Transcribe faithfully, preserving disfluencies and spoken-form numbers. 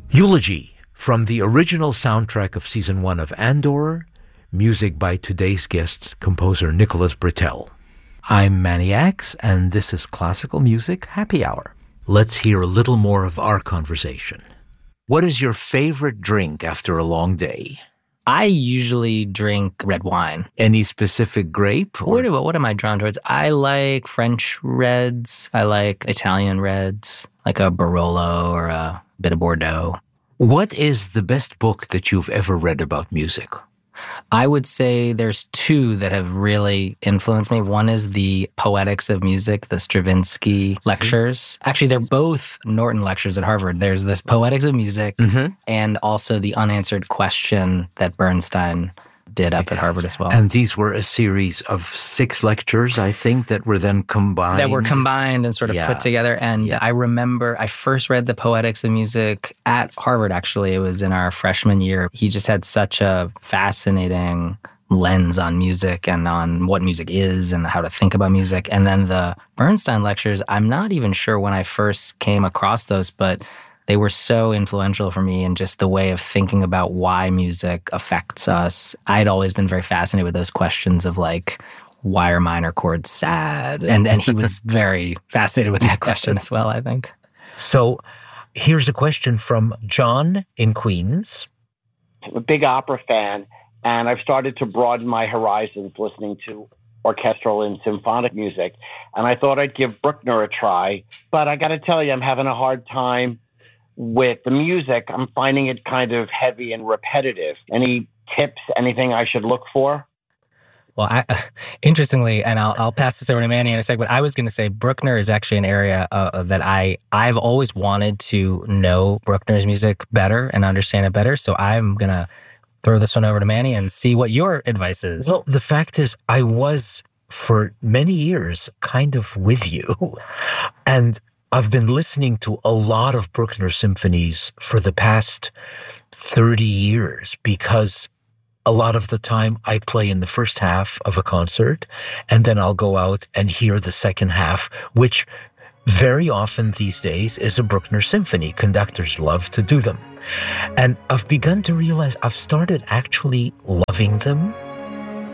Eulogy from the original soundtrack of Season one of Andor, music by today's guest, composer Nicholas Britell. I'm Manny Axe, and this is Classical Music Happy Hour. Let's hear a little more of our conversation. What is your favorite drink after a long day? I usually drink red wine. Any specific grape? Or? What, what am I drawn towards? I like French reds. I like Italian reds, like a Barolo or a bit of Bordeaux. What is the best book that you've ever read about music? I would say there's two that have really influenced me. One is the Poetics of Music, the Stravinsky lectures. Actually, they're both Norton lectures at Harvard. There's this Poetics of Music mm-hmm. and also the Unanswered Question that Bernstein did up at Harvard as well. And these were a series of six lectures, I think, that were then combined. That were combined and sort of yeah. put together. And yeah. I remember I first read the Poetics of Music at Harvard, actually. It was in our freshman year. He just had such a fascinating lens on music and on what music is and how to think about music. And then the Bernstein lectures, I'm not even sure when I first came across those, but they were so influential for me in just the way of thinking about why music affects us. I'd always been very fascinated with those questions of like, why are minor chords sad? And and he was very fascinated with that question as well, I think. So here's a question from John in Queens. I'm a big opera fan, and I've started to broaden my horizons listening to orchestral and symphonic music. And I thought I'd give Bruckner a try, but I got to tell you, I'm having a hard time with the music. I'm finding it kind of heavy and repetitive. Any tips, anything I should look for? Well, I, interestingly, and I'll, I'll pass this over to Manny in a second, but I was going to say Bruckner is actually an area uh, that I, I've always wanted to know Bruckner's music better and understand it better. So I'm going to throw this one over to Manny and see what your advice is. Well, the fact is, I was for many years kind of with you. And I've been listening to a lot of Bruckner symphonies for the past thirty years because a lot of the time I play in the first half of a concert and then I'll go out and hear the second half, which very often these days is a Bruckner symphony. Conductors love to do them. And I've begun to realize I've started actually loving them